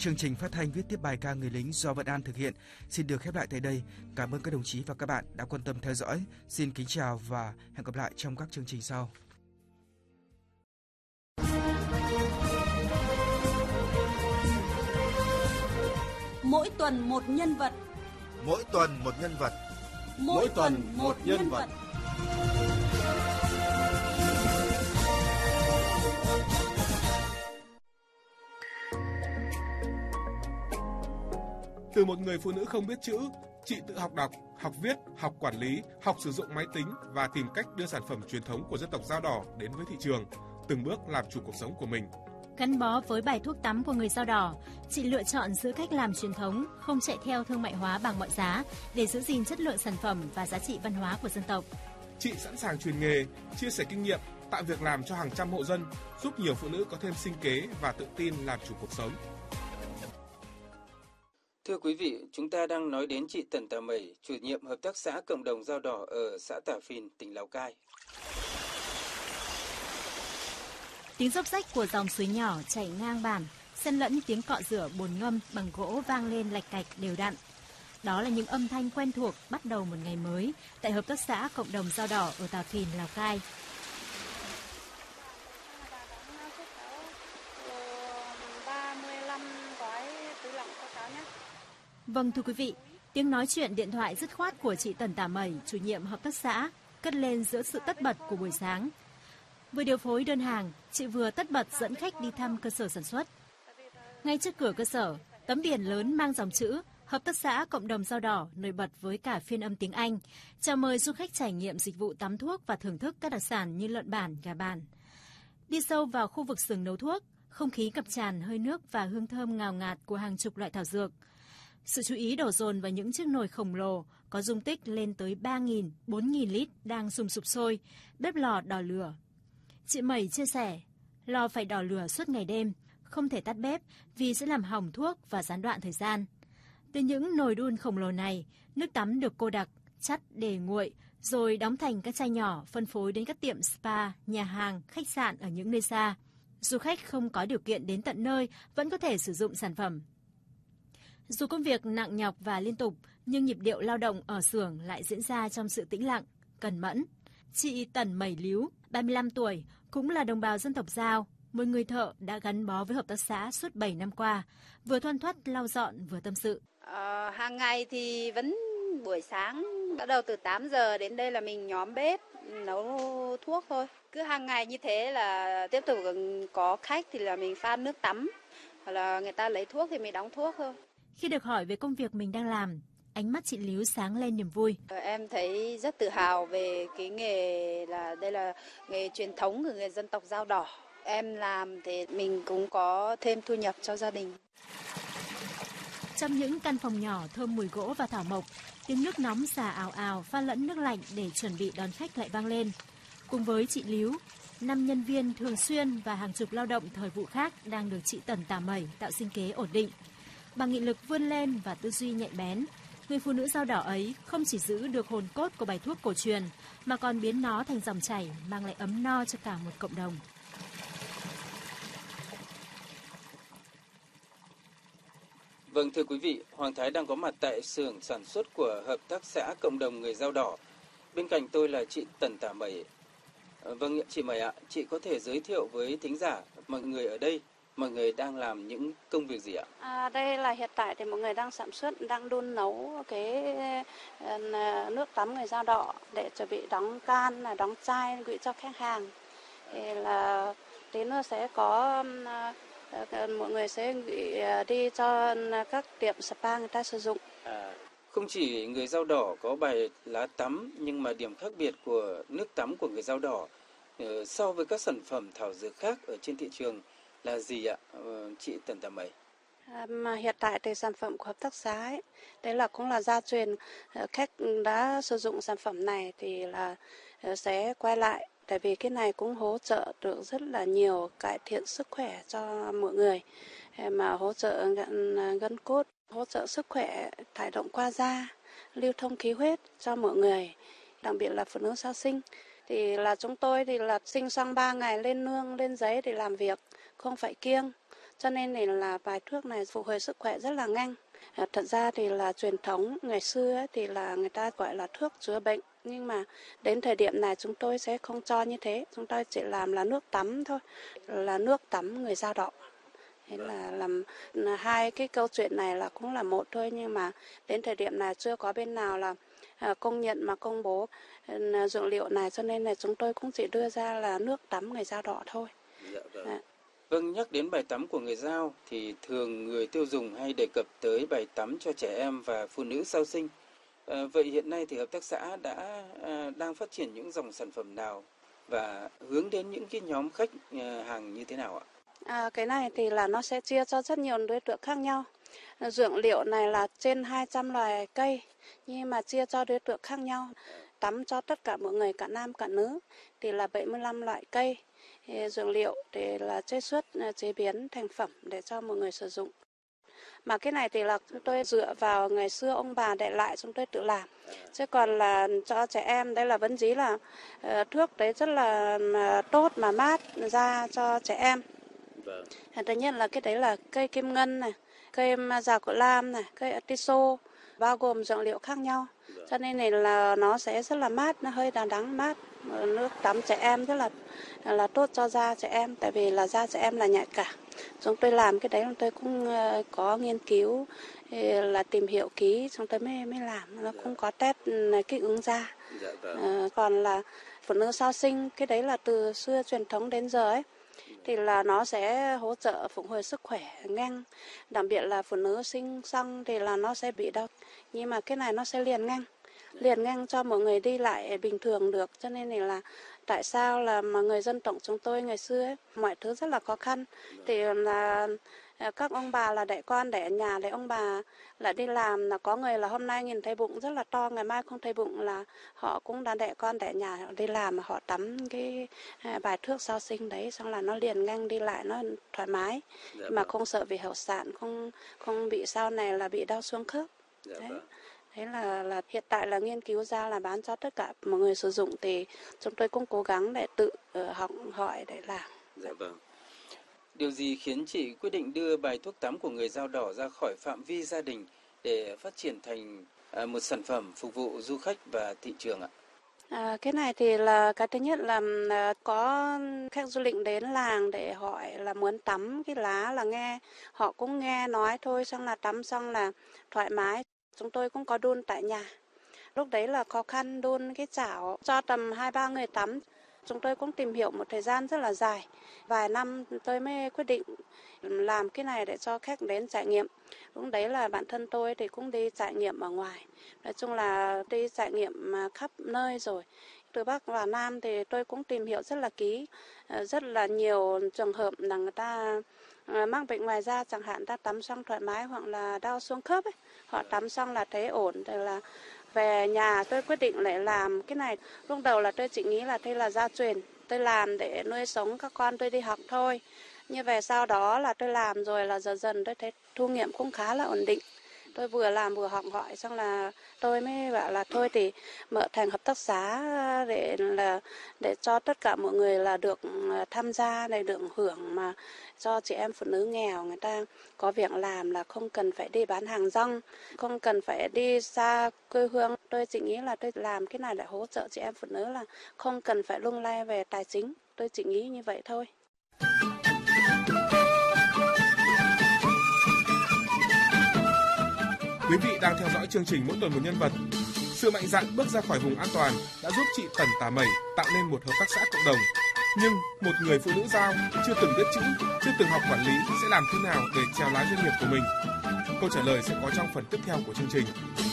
Chương trình phát thanh viết tiếp bài ca người lính do Vận An thực hiện xin được khép lại tại đây. Cảm ơn các đồng chí và các bạn đã quan tâm theo dõi. Xin kính chào và hẹn gặp lại trong các chương trình sau. Mỗi tuần một nhân vật. Mỗi tuần một nhân vật. Mỗi tuần một nhân vật. Từ một người phụ nữ không biết chữ, chị tự học đọc, học viết, học quản lý, học sử dụng máy tính và tìm cách đưa sản phẩm truyền thống của dân tộc Dao Đỏ đến với thị trường, từng bước làm chủ cuộc sống của mình. Gắn bó với bài thuốc tắm của người Dao Đỏ, chị lựa chọn giữ cách làm truyền thống, không chạy theo thương mại hóa bằng mọi giá để giữ gìn chất lượng sản phẩm và giá trị văn hóa của dân tộc. Chị sẵn sàng truyền nghề, chia sẻ kinh nghiệm, tạo việc làm cho hàng trăm hộ dân, giúp nhiều phụ nữ có thêm sinh kế và tự tin làm chủ cuộc sống. Thưa quý vị, chúng ta đang nói đến chị Tần Tà Mẩy, chủ nhiệm hợp tác xã cộng đồng Dao Đỏ ở xã Tả Phìn, tỉnh Lào Cai. Tiếng róc rách của dòng suối nhỏ chảy ngang bản, xen lẫn tiếng cọ rửa bồn ngâm bằng gỗ vang lên lạch cạch đều đặn. Đó là những âm thanh quen thuộc bắt đầu một ngày mới tại hợp tác xã cộng đồng Dao Đỏ ở Tả Phìn, Lào Cai. Vâng thưa quý vị, tiếng nói chuyện điện thoại dứt khoát của chị Tần Tà Mẩy, chủ nhiệm hợp tác xã, cất lên giữa sự tất bật của buổi sáng. Vừa điều phối đơn hàng, chị vừa tất bật dẫn khách đi thăm cơ sở sản xuất. Ngay trước cửa cơ sở, tấm biển lớn mang dòng chữ Hợp tác xã cộng đồng Dao Đỏ nổi bật với cả phiên âm tiếng Anh, chào mời du khách trải nghiệm dịch vụ tắm thuốc và thưởng thức các đặc sản như lợn bản, gà bản. Đi sâu vào khu vực xưởng nấu thuốc, không khí ngập tràn hơi nước và hương thơm ngào ngạt của hàng chục loại thảo dược. Sự chú ý đổ dồn vào những chiếc nồi khổng lồ có dung tích lên tới 3.000, 4.000 lít đang sùng sục sôi, bếp lò đỏ lửa. Chị Mẩy chia sẻ, lò phải đỏ lửa suốt ngày đêm, không thể tắt bếp vì sẽ làm hỏng thuốc và gián đoạn thời gian. Từ những nồi đun khổng lồ này, nước tắm được cô đặc, chắt để nguội, rồi đóng thành các chai nhỏ phân phối đến các tiệm spa, nhà hàng, khách sạn ở những nơi xa. Du khách không có điều kiện đến tận nơi vẫn có thể sử dụng sản phẩm. Dù công việc nặng nhọc và liên tục, nhưng nhịp điệu lao động ở xưởng lại diễn ra trong sự tĩnh lặng, cẩn mẫn. Chị Tần Mẩy Líu, 35 tuổi, cũng là đồng bào dân tộc Dao, một người thợ đã gắn bó với hợp tác xã suốt 7 năm qua, vừa thoăn thoắt lau dọn vừa tâm sự. Hàng ngày thì vẫn buổi sáng, bắt đầu từ 8 giờ đến đây là mình nhóm bếp, nấu thuốc thôi. Cứ hàng ngày như thế là tiếp tục có khách thì là mình pha nước tắm, hoặc là người ta lấy thuốc thì mình đóng thuốc thôi. Khi được hỏi về công việc mình đang làm, ánh mắt chị Líu sáng lên niềm vui. Em thấy rất tự hào về cái nghề đây là nghề truyền thống của người dân tộc Dao Đỏ. Em làm thì mình cũng có thêm thu nhập cho gia đình. Trong những căn phòng nhỏ thơm mùi gỗ và thảo mộc, tiếng nước nóng xả ào ào pha lẫn nước lạnh để chuẩn bị đón khách lại vang lên. Cùng với chị Líu, 5 nhân viên thường xuyên và hàng chục lao động thời vụ khác đang được chị Tần Tà Mẩy tạo sinh kế ổn định. Bằng nghị lực vươn lên và tư duy nhạy bén, người phụ nữ Dao Đỏ ấy không chỉ giữ được hồn cốt của bài thuốc cổ truyền, mà còn biến nó thành dòng chảy mang lại ấm no cho cả một cộng đồng. Vâng thưa quý vị, Hoàng Thái đang có mặt tại xưởng sản xuất của Hợp tác xã cộng đồng người Dao Đỏ. Bên cạnh tôi là chị Tần Tà Mẩy. Vâng chị Mẩy ạ, chị có thể giới thiệu với thính giả mọi người ở đây, mọi người đang làm những công việc gì ạ? Đây là hiện tại thì mọi người đang sản xuất, đang đun nấu cái nước tắm người Dao Đỏ để chuẩn bị đóng can, đóng chai gửi cho khách hàng. Thì là tí nữa sẽ có mọi người sẽ gửi đi cho các tiệm spa người ta sử dụng. Không chỉ người Dao Đỏ có bài lá tắm, nhưng mà điểm khác biệt của nước tắm của người Dao Đỏ so với các sản phẩm thảo dược khác ở trên thị trường là gì ạ, chị Tần Tà Mẩy? Mà hiện tại thì sản phẩm của hợp tác xã ấy, đấy là cũng là gia truyền, khách đã sử dụng sản phẩm này thì là sẽ quay lại, tại vì cái này cũng hỗ trợ được rất là nhiều, cải thiện sức khỏe cho mọi người, mà hỗ trợ gân cốt, hỗ trợ sức khỏe thải động qua da, lưu thông khí huyết cho mọi người, đặc biệt là phụ nữ sau sinh. Thì là chúng tôi thì là sinh xong 3 ngày lên nương lên giấy để làm việc, không phải kiêng. cho nên là bài thuốc này phục hồi sức khỏe rất là nhanh. Thật ra thì là truyền thống ngày xưa ấy, thì là người ta gọi là thuốc chữa bệnh, nhưng mà đến thời điểm này chúng tôi sẽ không cho như thế, chúng tôi chỉ làm là nước tắm thôi, là nước tắm người Dao Đỏ. Thế là làm hai cái câu chuyện này là cũng là một thôi, nhưng mà đến thời điểm này chưa có bên nào là công nhận mà công bố dược liệu này, cho nên là chúng tôi cũng chỉ đưa ra là nước tắm người Dao Đỏ thôi. Dạ, vâng. Vâng, nhắc đến bài tắm của người Dao thì thường người tiêu dùng hay đề cập tới bài tắm cho trẻ em và phụ nữ sau sinh. Vậy hiện nay thì hợp tác xã đang phát triển những dòng sản phẩm nào và hướng đến những cái nhóm khách hàng như thế nào ạ? Cái này thì là nó sẽ chia cho rất nhiều đối tượng khác nhau. Dược liệu này là trên 200 loài cây, nhưng mà chia cho đối tượng khác nhau. Tắm cho tất cả mọi người, cả nam cả nữ, thì là 75 loại cây. Dược liệu để là chế xuất, chế biến thành phẩm để cho mọi người sử dụng. Mà cái này thì là chúng tôi dựa vào ngày xưa ông bà để lại, chúng tôi tự làm. Chứ còn là cho trẻ em, đây là vẫn dí là thuốc đấy rất là tốt mà mát da cho trẻ em. Tất nhiên là cái đấy là cây kim ngân này, cây già cỏ lam này, cây atiso, bao gồm dược liệu khác nhau. Cho nên là nó sẽ rất là mát, nó hơi đắng mát. Nước tắm trẻ em rất là tốt cho da trẻ em, tại vì là da trẻ em là nhạy cảm. Chúng tôi làm cái đấy, chúng tôi cũng có nghiên cứu là tìm hiểu kỹ, chúng tôi mới làm, nó cũng có test kích ứng da. Còn là phụ nữ sau sinh, cái đấy là từ xưa truyền thống đến giờ ấy, thì là nó sẽ hỗ trợ phục hồi sức khỏe nhanh. Đặc biệt là phụ nữ sinh xong thì là nó sẽ bị đau, nhưng mà cái này nó sẽ liền nhanh cho mọi người đi lại bình thường được. Cho nên là tại sao là mà người dân tộc chúng tôi ngày xưa ấy, mọi thứ rất là khó khăn, thì là các ông bà là đẻ con đẻ ở nhà, để ông bà là đi làm, là có người là hôm nay nhìn thấy bụng rất là to, ngày mai không thấy bụng, là họ cũng đã đẻ con đẻ nhà, họ đi làm mà họ tắm cái bài thuốc sau sinh đấy, xong là nó liền nhanh đi lại, nó thoải mái, mà không sợ bị hậu sản, không bị sau này là bị đau xương khớp. Đấy. Thế là hiện tại là nghiên cứu ra là bán cho tất cả mọi người sử dụng, thì chúng tôi cũng cố gắng để tự học hỏi để làm. Dạ vâng. Điều gì khiến chị quyết định đưa bài thuốc tắm của người Dao Đỏ ra khỏi phạm vi gia đình để phát triển thành một sản phẩm phục vụ du khách và thị trường ạ? Cái này thì là cái thứ nhất là có khách du lịch đến làng để hỏi là muốn tắm cái lá, là nghe họ cũng nghe nói thôi, xong là tắm xong là thoải mái. Chúng tôi cũng có đun tại nhà. Lúc đấy là khó khăn đun cái chảo cho tầm 2-3 người tắm. Chúng tôi cũng tìm hiểu một thời gian rất là dài. Vài năm tôi mới quyết định làm cái này để cho khách đến trải nghiệm. Lúc đấy là bản thân tôi thì cũng đi trải nghiệm ở ngoài. Nói chung là đi trải nghiệm khắp nơi rồi. Từ Bắc vào Nam thì tôi cũng tìm hiểu rất là kỹ. Rất là nhiều trường hợp là người ta mắc bệnh ngoài da, chẳng hạn ta tắm xong thoải mái, hoặc là đau xương khớp ấy. Họ tắm xong là thấy ổn, thì là về nhà tôi quyết định lại làm cái này. Lúc đầu là tôi chỉ nghĩ là đây là gia truyền, tôi làm để nuôi sống các con tôi đi học thôi. Như về sau đó là tôi làm rồi là dần dần tôi thấy thu nhập cũng khá là ổn định. Tôi vừa làm vừa học hỏi, xong là tôi mới bảo là thôi thì mở thành hợp tác xã để cho tất cả mọi người là được tham gia, để được hưởng, mà cho chị em phụ nữ nghèo người ta có việc làm, là không cần phải đi bán hàng rong, không cần phải đi xa quê hương. Tôi chỉ nghĩ là tôi làm cái này để hỗ trợ chị em phụ nữ, là không cần phải lung lay về tài chính. Tôi chỉ nghĩ như vậy thôi. Quý vị đang theo dõi chương trình Mỗi tuần một nhân vật. Sự mạnh dạn bước ra khỏi vùng an toàn đã giúp chị Tần Tà Mẩy tạo nên một hợp tác xã cộng đồng. Nhưng một người phụ nữ Dao chưa từng biết chữ, chưa từng học quản lý sẽ làm thế nào để chèo lái doanh nghiệp của mình? Câu trả lời sẽ có trong phần tiếp theo của chương trình.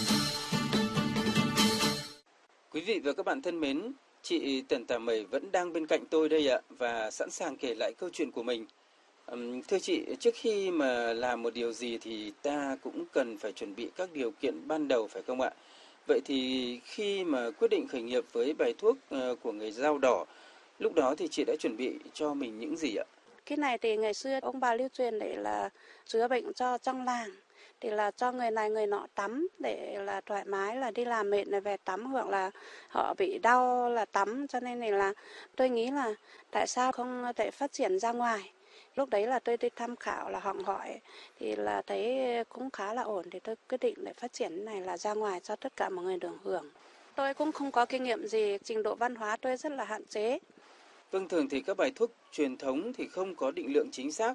Quý vị và các bạn thân mến, chị Tần Tà Mẩy vẫn đang bên cạnh tôi đây ạ, và sẵn sàng kể lại câu chuyện của mình. Thưa chị, trước khi mà làm một điều gì thì ta cũng cần phải chuẩn bị các điều kiện ban đầu, phải không ạ? Vậy thì khi mà quyết định khởi nghiệp với bài thuốc của người Dao Đỏ, lúc đó thì chị đã chuẩn bị cho mình những gì ạ? Cái này thì ngày xưa ông bà lưu truyền để là chữa bệnh cho trong làng. Thì là cho người này người nọ tắm để là thoải mái, là đi làm mệt là về tắm, hoặc là họ bị đau là tắm. Cho nên là tôi nghĩ là tại sao không thể phát triển ra ngoài. Lúc đấy là tôi đi tham khảo là học hỏi thì là thấy cũng khá là ổn thì tôi quyết định để phát triển này là ra ngoài cho tất cả mọi người được hưởng. Tôi cũng không có kinh nghiệm gì, trình độ văn hóa tôi rất là hạn chế. Vâng, thường thì các bài thuốc truyền thống thì không có định lượng chính xác,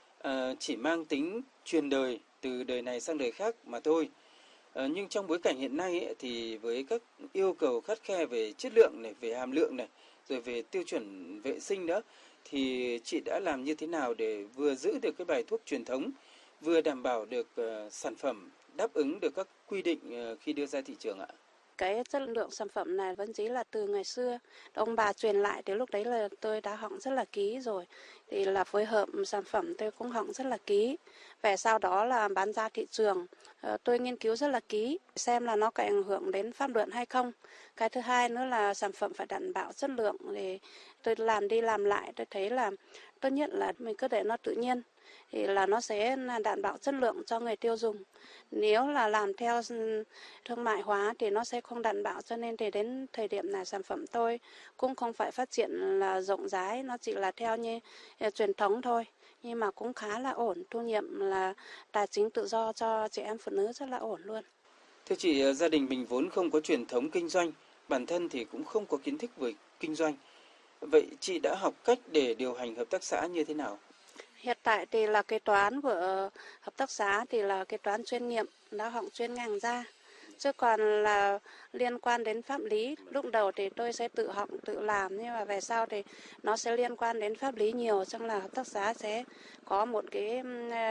chỉ mang tính truyền đời từ đời này sang đời khác mà thôi. Nhưng trong bối cảnh hiện nay ấy, thì với các yêu cầu khắt khe về chất lượng này, về hàm lượng này, rồi về tiêu chuẩn vệ sinh nữa, thì chị đã làm như thế nào để vừa giữ được cái bài thuốc truyền thống, vừa đảm bảo được sản phẩm đáp ứng được các quy định khi đưa ra thị trường ạ? Cái chất lượng sản phẩm này vẫn chỉ là từ ngày xưa ông bà truyền lại, thì lúc đấy là tôi đã học rất là kỹ rồi, thì là phối hợp sản phẩm tôi cũng học rất là kỹ. Về sau đó là bán ra thị trường, tôi nghiên cứu rất là kỹ xem là nó có ảnh hưởng đến pháp luật hay không. Cái thứ hai nữa là sản phẩm phải đảm bảo chất lượng, thì tôi làm đi làm lại tôi thấy là tốt nhất là mình cứ để nó tự nhiên thì là nó sẽ đảm bảo chất lượng cho người tiêu dùng. Nếu là làm theo thương mại hóa thì nó sẽ không đảm bảo, cho nên thì đến thời điểm này sản phẩm tôi cũng không phải phát triển là rộng rãi, nó chỉ là theo như truyền thống thôi. Nhưng mà cũng khá là ổn, thu nhập là tài chính tự do cho chị em phụ nữ rất là ổn luôn. Thưa chị, gia đình mình vốn không có truyền thống kinh doanh, bản thân thì cũng không có kiến thức về kinh doanh. Vậy chị đã học cách để điều hành hợp tác xã như thế nào? Hiện tại thì là kế toán của hợp tác xã thì là kế toán chuyên nghiệp, đã học chuyên ngành ra. Chứ còn là liên quan đến pháp lý, lúc đầu thì tôi sẽ tự học, tự làm, nhưng mà về sau thì nó sẽ liên quan đến pháp lý nhiều, trong là hợp tác xã sẽ có một cái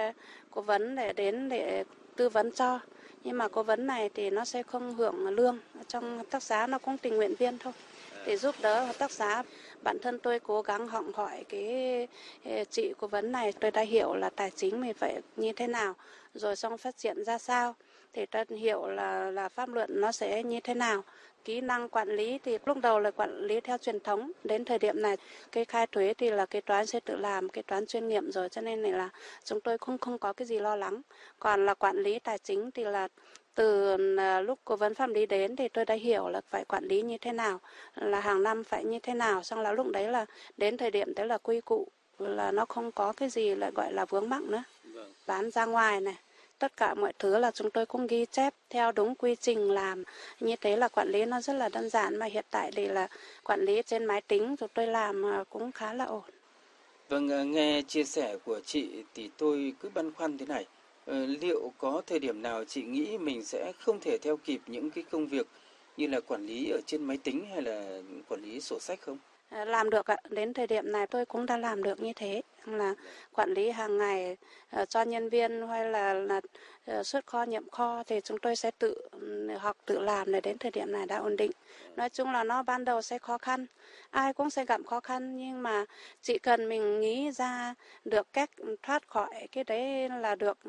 cố vấn để đến để tư vấn cho. Nhưng mà cố vấn này thì nó sẽ không hưởng lương, trong hợp tác xã nó cũng tình nguyện viên thôi, để giúp đỡ hợp tác xã. Bản thân tôi cố gắng học hỏi cái chị cố vấn này, tôi đã hiểu là tài chính mình phải như thế nào, rồi xong phát triển ra sao, thì ta hiểu là pháp luật nó sẽ như thế nào. Kỹ năng quản lý thì lúc đầu là quản lý theo truyền thống, đến thời điểm này cái khai thuế thì là kế toán sẽ tự làm, kế toán chuyên nghiệp rồi, cho nên là chúng tôi không có cái gì lo lắng. Còn là quản lý tài chính thì là từ lúc cố vấn pháp lý đến thì tôi đã hiểu là phải quản lý như thế nào, là hàng năm phải như thế nào, xong là lúc đấy là đến thời điểm đấy là quy củ, là nó không có cái gì lại gọi là vướng mắc nữa. Bán ra ngoài này, tất cả mọi thứ là chúng tôi cũng ghi chép theo đúng quy trình làm, như thế là quản lý nó rất là đơn giản, mà hiện tại thì là quản lý trên máy tính chúng tôi làm cũng khá là ổn. Vâng, nghe chia sẻ của chị thì tôi cứ băn khoăn thế này. Liệu có thời điểm nào chị nghĩ mình sẽ không thể theo kịp những cái công việc như là quản lý ở trên máy tính hay là quản lý sổ sách không? Làm được ạ, đến thời điểm này tôi cũng đã làm được như thế, là quản lý hàng ngày cho nhân viên hay là xuất kho nhập kho thì chúng tôi sẽ tự học tự làm, để đến thời điểm này đã ổn định. Nói chung là nó ban đầu sẽ khó khăn, ai cũng sẽ gặp khó khăn, nhưng mà chỉ cần mình nghĩ ra được cách thoát khỏi cái đấy là được.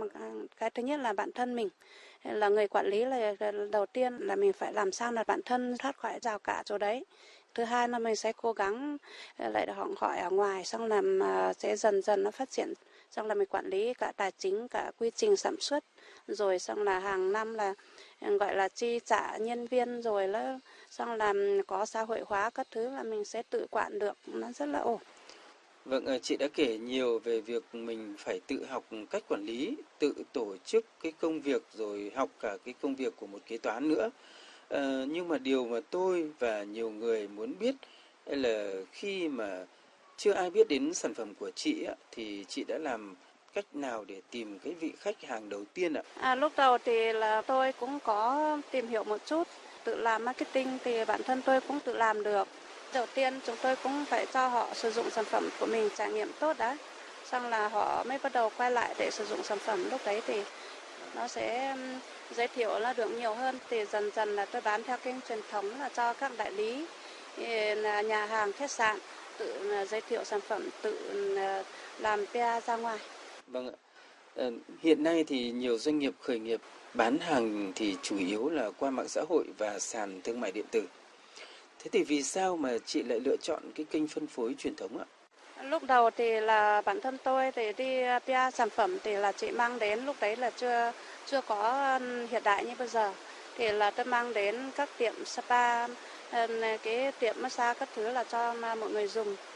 Cái thứ nhất là bản thân mình là người quản lý, là đầu tiên là mình phải làm sao là bản thân thoát khỏi rào cản chỗ đấy. Thứ hai là mình sẽ cố gắng lại học hỏi ở ngoài, xong làm sẽ dần dần nó phát triển, xong là mình quản lý cả tài chính, cả quy trình sản xuất, rồi xong là hàng năm là gọi là chi trả nhân viên, rồi là xong làm có xã hội hóa các thứ là mình sẽ tự quản được, nó rất là ổn. Vâng, chị đã kể nhiều về việc mình phải tự học cách quản lý, tự tổ chức cái công việc, rồi học cả cái công việc của một kế toán nữa. Nhưng mà điều mà tôi và nhiều người muốn biết là khi mà chưa ai biết đến sản phẩm của chị thì chị đã làm cách nào để tìm cái vị khách hàng đầu tiên ạ? Lúc đầu thì là tôi cũng có tìm hiểu một chút, tự làm marketing thì bản thân tôi cũng tự làm được. Đầu tiên chúng tôi cũng phải cho họ sử dụng sản phẩm của mình, trải nghiệm tốt đã, xong là họ mới bắt đầu quay lại để sử dụng sản phẩm. Lúc đấy thì nó sẽ giới thiệu là được nhiều hơn, thì dần dần là tôi bán theo kênh truyền thống, là cho các đại lý, là nhà hàng, khách sạn tự giới thiệu sản phẩm, tự làm PR ra ngoài. Vâng ạ. Hiện nay thì nhiều doanh nghiệp khởi nghiệp bán hàng thì chủ yếu là qua mạng xã hội và sàn thương mại điện tử. Thế thì vì sao mà chị lại lựa chọn cái kênh phân phối truyền thống ạ? Lúc đầu thì là bản thân tôi thì đi PR sản phẩm thì là chị mang đến, lúc đấy là chưa có hiện đại như bây giờ, thì là tôi mang đến các tiệm spa, cái tiệm massage các thứ là cho mọi người dùng.